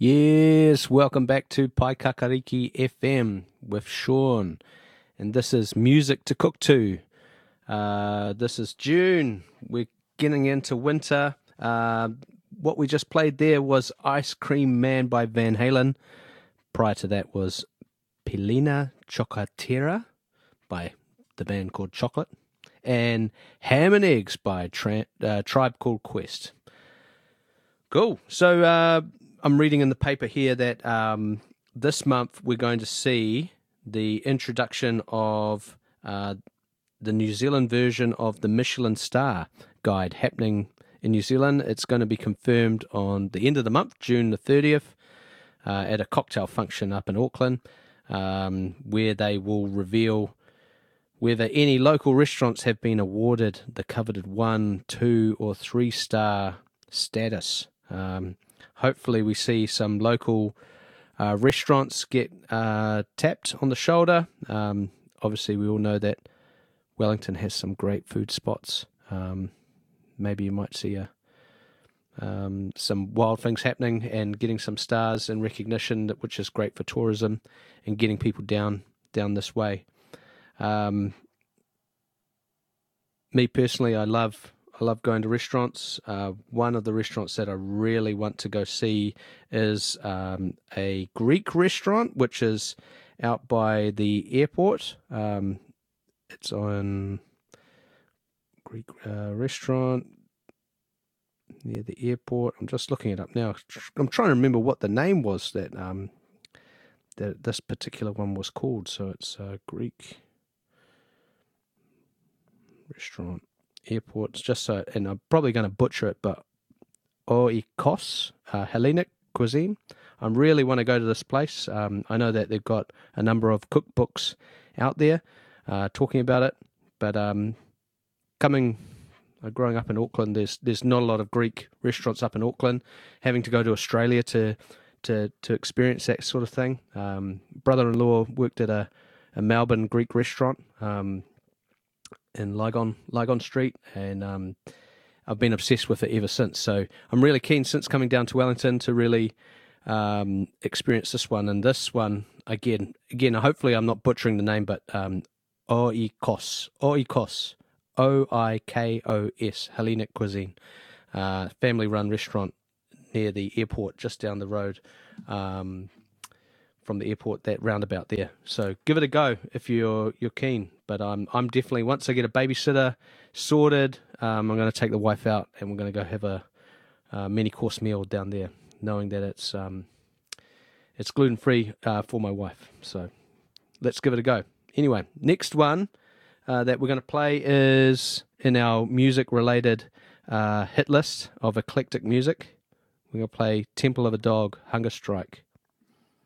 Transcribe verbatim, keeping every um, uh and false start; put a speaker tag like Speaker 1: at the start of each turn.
Speaker 1: Yes, welcome back to Paikakariki F M with Sean, and this is Music to Cook To. Uh, this is June. We're getting into winter. Uh, what we just played there was Ice Cream Man by Van Halen. Prior to that was Pelina Chocotera by the band called Chocolate, and Ham and Eggs by Tra- uh, Tribe Called Quest. Cool. So uh, I'm reading in the paper here that um, this month we're going to see the introduction of uh, the New Zealand version of the Michelin Star Guide happening in New Zealand. It's going to be confirmed on the end of the month, June the thirtieth, uh, at a cocktail function up in Auckland, um, where they will reveal whether any local restaurants have been awarded the coveted one, two, or three star status. Um, hopefully we see some local uh, restaurants get uh, tapped on the shoulder. Um, obviously we all know that Wellington has some great food spots. Um, maybe you might see a, um, some wild things happening and getting some stars and recognition, which is great for tourism and getting people down down this way. Um, me personally, I love I love going to restaurants. Uh, one of the restaurants that I really want to go see is um, a Greek restaurant, which is out by the airport. Um, it's on Greek uh, restaurant near the airport. I'm just looking it up now. I'm trying to remember what the name was that um, that this particular one was called. So it's a Greek restaurant. Airports, just so, and I'm probably going to butcher it, but Oikos, uh, Hellenic cuisine. I really want to go to this place. Um, I know that they've got a number of cookbooks out there uh, talking about it, but um, coming, uh, growing up in Auckland, there's there's not a lot of Greek restaurants up in Auckland. Having to go to Australia to to to experience that sort of thing. Um, brother-in-law worked at a, a Melbourne Greek restaurant. Um, in Lygon, Lygon Street, and um, I've been obsessed with it ever since. So I'm really keen, since coming down to Wellington, to really um, experience this one. And this one, again, again, hopefully I'm not butchering the name, but um, Oikos, Oikos, O I K O S, Hellenic cuisine, uh, family-run restaurant near the airport, just down the road um, from the airport, that roundabout there. So give it a go if you're you're keen. But I'm I'm definitely, once I get a babysitter sorted, um, I'm going to take the wife out and we're going to go have a, a mini course meal down there, knowing that it's um it's gluten free uh, for my wife. So let's give it a go. Anyway, next one uh, that we're going to play is in our music related uh, hit list of eclectic music. We're going to play Temple of a Dog, Hunger Strike.